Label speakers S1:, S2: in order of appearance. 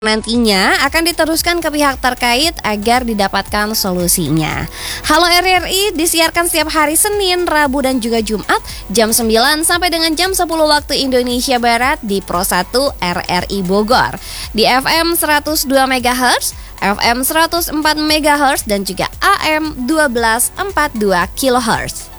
S1: Nantinya akan diteruskan ke pihak terkait agar didapatkan solusinya. Halo RRI disiarkan setiap hari Senin, Rabu dan juga Jumat jam 9 sampai dengan jam 10 waktu Indonesia Barat di Pro 1 RRI Bogor di FM 102 MHz, FM 104 MHz dan juga AM 1242 kHz.